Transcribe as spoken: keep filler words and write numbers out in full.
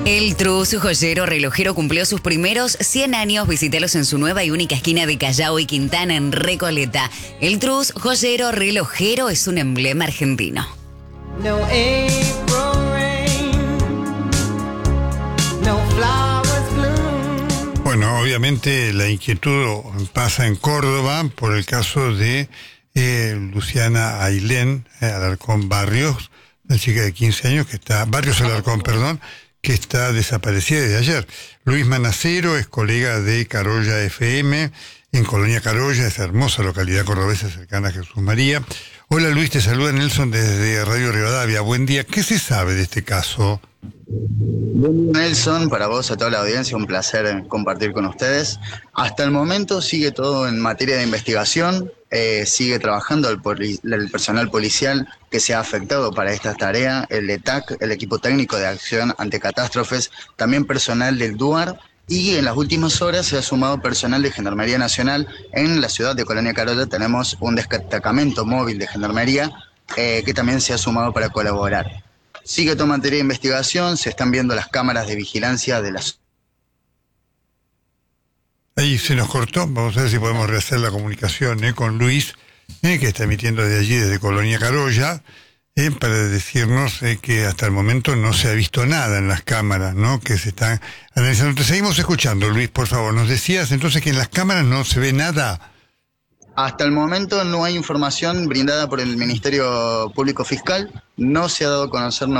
El Trus, joyero relojero, cumplió sus primeros cien años. Visítelos en su nueva y única esquina de Callao y Quintana, en Recoleta. El Trus, joyero relojero, es un emblema argentino. No April rain, no flowers bloom. Bueno, obviamente la inquietud pasa en Córdoba por el caso de eh, Luciana Ailén eh, Alarcón Barrios, una chica de quince años que está, Barrios Alarcón, perdón, que está desaparecida desde ayer. Luis Manacero es colega de Carolla F M, en Colonia Carolla, esa hermosa localidad cordobesa cercana a Jesús María. Hola Luis, te saluda Nelson desde Radio Rivadavia. Buen día. ¿Qué se sabe de este caso? Nelson, para vos, a toda la audiencia, un placer compartir con ustedes. Hasta el momento sigue todo en materia de investigación, eh, sigue trabajando el, poli el personal policial que se ha afectado para esta tarea, el E T A C, el equipo técnico de acción ante catástrofes, también personal del DUAR, y en las últimas horas se ha sumado personal de Gendarmería Nacional. En la ciudad de Colonia Carolla tenemos un destacamento móvil de Gendarmería eh, que también se ha sumado para colaborar. Sigue toda materia de investigación, se están viendo las cámaras de vigilancia de las... Ahí se nos cortó, vamos a ver si podemos rehacer la comunicación eh, con Luis, eh, que está emitiendo desde allí, desde Colonia Carolla, eh, para decirnos eh, que hasta el momento no se ha visto nada en las cámaras, ¿no?, que se están analizando. Te seguimos escuchando, Luis, por favor. Nos decías entonces que en las cámaras no se ve nada. Hasta el momento no hay información brindada por el Ministerio Público Fiscal, no se ha dado a conocer